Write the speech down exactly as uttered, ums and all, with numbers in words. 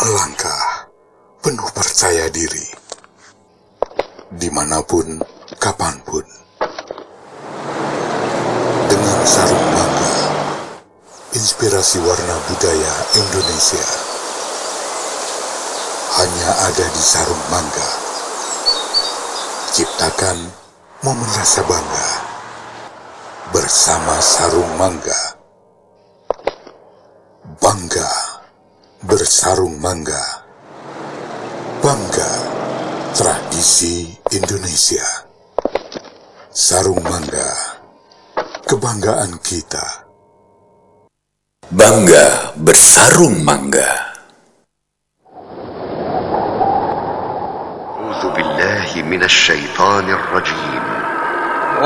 melangkah penuh percaya diri, dimanapun, kapanpun. Dengan sarung mangga, inspirasi warna budaya Indonesia hanya ada di sarung mangga. Ciptakan momen rasa bangga bersama sarung mangga. Bangga bersarung mangga. Bangga tradisi Indonesia. Sarung mangga, kebanggaan kita. Bangga bersarung mangga. أعوذ بالله من الشيطان الرجيم